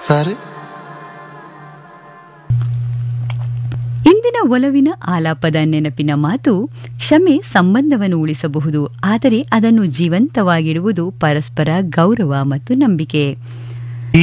Sir. ಇಂದಿನ ಒಲವಿನ ಆಲಾಪದ ನೆನಪಿನ ಮಾತು: ಕ್ಷಮೆ ಸಂಬಂಧವನ್ನು ಉಳಿಸಬಹುದು, ಆದರೆ ಅದನ್ನು ಜೀವಂತವಾಗಿಡುವುದು ಪರಸ್ಪರ ಗೌರವ ಮತ್ತು ನಂಬಿಕೆ.